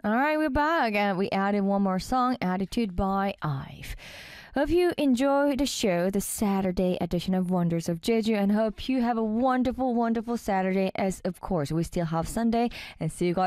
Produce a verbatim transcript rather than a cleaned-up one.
All right, we're back and we added one more song, Attitude by Ive. Hope you enjoyed the show, the Saturday edition of Wonders of Jeju, and hope you have a wonderful, wonderful Saturday as, of course, we still have Sunday, and see you guys